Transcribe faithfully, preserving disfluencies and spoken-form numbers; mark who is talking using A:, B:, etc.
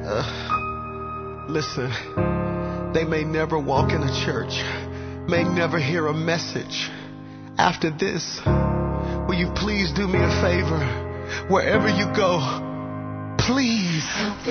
A: Uh, listen, they may never walk in a church, may never hear a message. After this, will you please do me a favor? Wherever you go, please